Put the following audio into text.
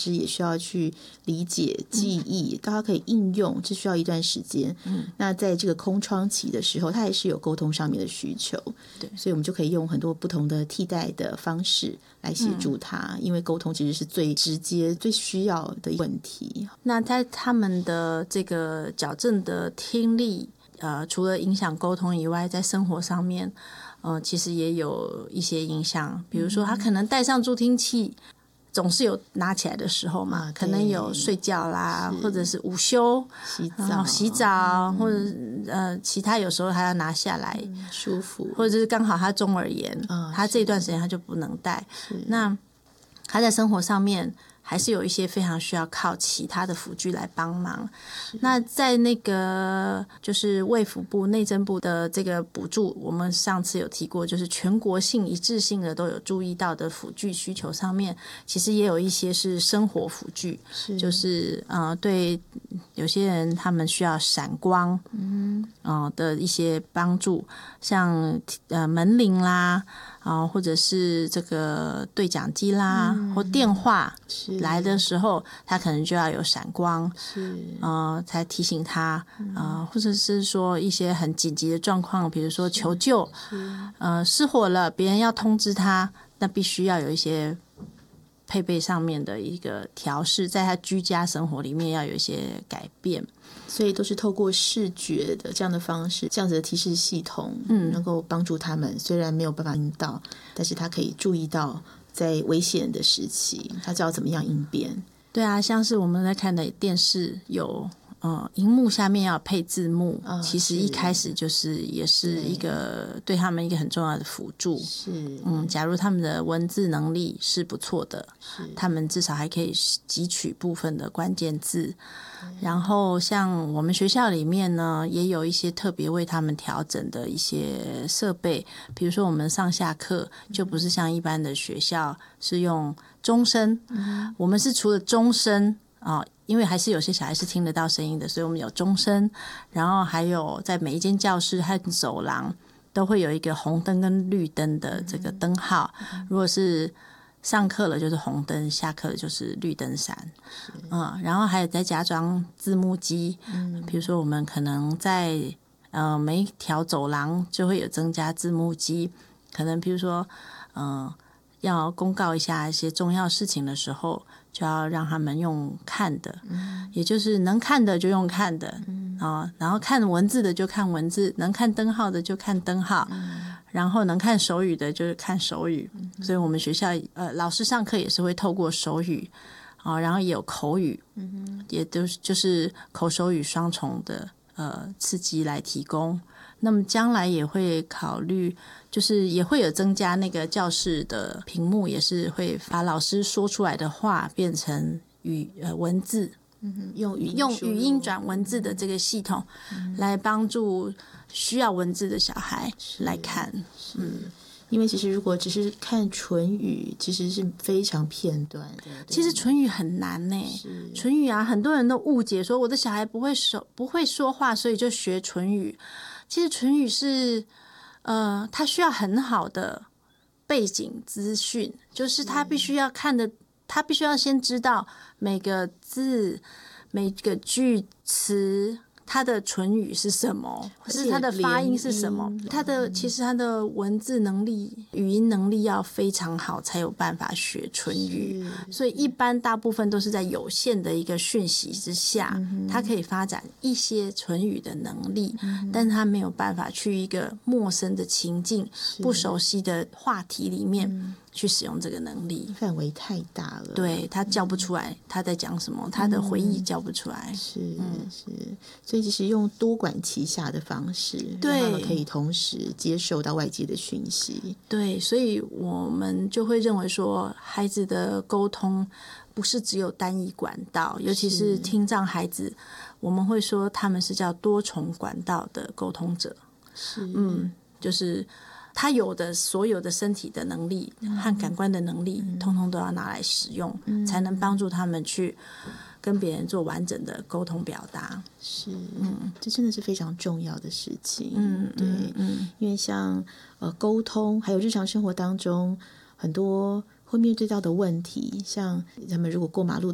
知，也需要去理解记忆，到他可以应用，这需要一段时间。那在这个空窗期的时候，他还是有沟通上面的需求，对，所以我们就可以用很多不同的替代的方式来协助他，因为沟通其实是最直接、最需要的问题。 那在他们的这个矫正的听力，除了影响沟通以外，在生活上面，其实也有一些影响。比如说，他可能戴上助听器，总是有拿起来的时候嘛，可能有睡觉啦，或者是午休、洗澡，或者其他有时候还要拿下来， 舒服， 或者是刚好他中耳炎，他这一段时间他就不能戴。那他在生活上面还是有一些非常需要靠其他的辅具来帮忙。那在那个就是卫福部内政部的这个补助，我们上次有提过，就是全国性一致性的都有注意到的辅具需求上面，其实也有一些是生活辅具，就是对有些人他们需要闪光的一些帮助，像门铃啦，或者是这个对讲机啦，或电话来的时候，他可能就要有闪光，才提醒他，或者是说一些很紧急的状况，比如说求救，失火了，别人要通知他，那必须要有一些配备上面的一个调试，在他居家生活里面要有一些改变。 所以都是透过视觉的这样的方式，这样子的提示系统，能够帮助他们。虽然没有办法引导，但是他可以注意到在危险的时期，他知道怎么样应变。 对啊，像是我们在看的电视有荧幕下面要配字幕，其实一开始就是也是一个对他们一个很重要的辅助。假如他们的文字能力是不错的，他们至少还可以汲取部分的关键字。然后像我们学校里面呢，也有一些特别为他们调整的一些设备，比如说我们上下课就不是像一般的学校是用钟声，我们是除了钟声因为还是有些小孩是听得到声音的，所以我们有钟声，然后还有在每一间教室和走廊都会有一个红灯跟绿灯的这个灯号，如果是上课了就是红灯，下课了就是绿灯闪。然后还有再加装字幕机，比如说我们可能在每一条走廊就会有增加字幕机，可能比如说要公告一下一些重要事情的时候，就要让他们用看的，也就是能看的就用看的，然后看文字的就看文字，能看灯号的就看灯号，然后能看手语的就是看手语。所以我们学校老师上课也是会透过手语，然后也有口语，也就是口手语双重的刺激来提供。那么将来也会考虑，就是也会有增加那个教室的屏幕，也是会把老师说出来的话变成文字，用语音转文字的这个系统，来帮助需要文字的小孩来看。 因为其实如果只是看唇语，其实是非常片段的。 其实唇语很难呢，唇语很多人都误解说我的小孩不会说话，所以就学唇语。其实唇语是他需要很好的背景资讯，就是他必须要他必须要先知道每个字每个句词它的唇语是什么，是它的发音是什么，其实它的文字能力语音能力要非常好才有办法学唇语，所以一般大部分都是在有限的一个讯息之下，它可以发展一些唇语的能力，但是它没有办法去一个陌生的情境不熟悉的话题里面去使用这个能力， 范围太大了， 对，他叫不出来他在讲什么，他的回忆叫不出来， 所以其实用多管齐下的方式，让他们可以同时接受到外界的讯息。 对，所以我们就会认为说，孩子的沟通不是只有单一管道，尤其是听障孩子，我们会说他们是叫多重管道的沟通者。就是他有的所有的身体的能力和感官的能力，通通都要拿来使用，才能帮助他们去跟别人做完整的沟通表达。 这真的是非常重要的事情。对，因为像沟通，还有日常生活当中很多会面对到的问题，像他们如果过马路